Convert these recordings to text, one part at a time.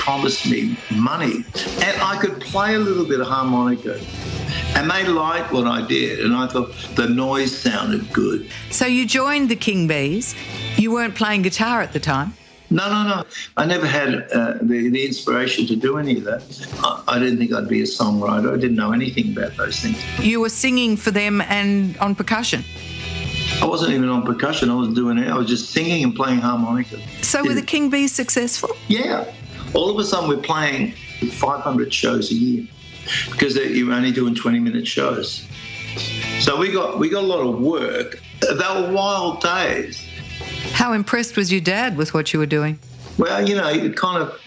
promised me money. And I could play a little bit of harmonica. And they liked what I did, and I thought the noise sounded good. So you joined the King Bees. You weren't playing guitar at the time? No. I never had the inspiration to do any of that. I didn't think I'd be a songwriter. I didn't know anything about those things. You were singing for them and on percussion? I wasn't even on percussion. I wasn't doing it. I was just singing and playing harmonica. So were the King Bees successful? Yeah. All of a sudden we're playing 500 shows a year because you're only doing 20-minute shows. So we got a lot of work. They were wild days. How impressed was your dad with what you were doing? Well, it kind of,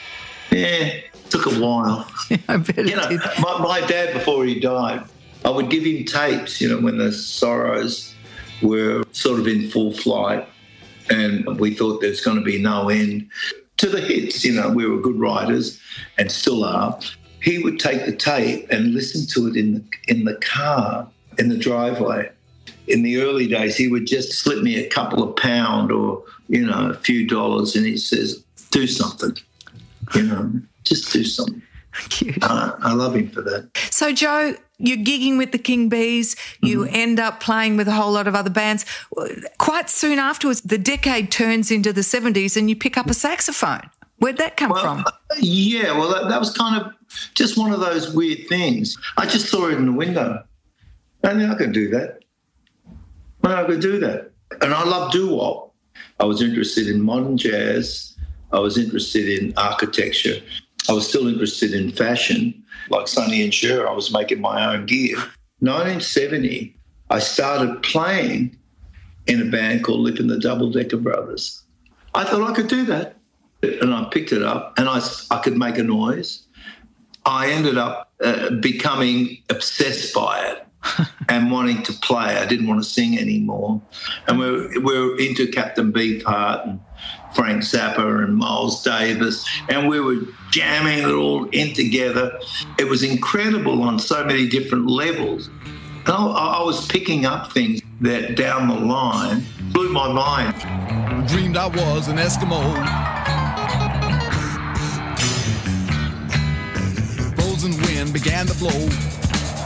took a while. I bet it did. My dad, before he died, I would give him tapes, when the Sorrows were sort of in full flight and we thought there's going to be no end to the hits. We were good writers and still are. He would take the tape and listen to it in the car, in the driveway. In the early days, he would just slip me a couple of pound or, a few dollars, and he says, do something, just do something. Cute. I love him for that. So, Joe, you're gigging with the King Bees. You end up playing with a whole lot of other bands. Quite soon afterwards, the decade turns into the 70s and you pick up a saxophone. Where'd that come from? Yeah, that was kind of just one of those weird things. I just saw it in the window. I knew I could do that. I could do that. And I love doo-wop. I was interested in modern jazz. I was interested in architecture. I was still interested in fashion. Like Sonny and Cher, I was making my own gear. 1970, I started playing in a band called Lip and the Double Decker Brothers. I thought I could do that. And I picked it up and I could make a noise. I ended up becoming obsessed by it. And wanting to play. I didn't want to sing anymore. And we're into Captain Beefheart and Frank Zappa and Miles Davis, and we were jamming it all in together. It was incredible on so many different levels. And I was picking up things that down the line blew my mind. Dreamed I was an Eskimo. Frozen wind began to blow.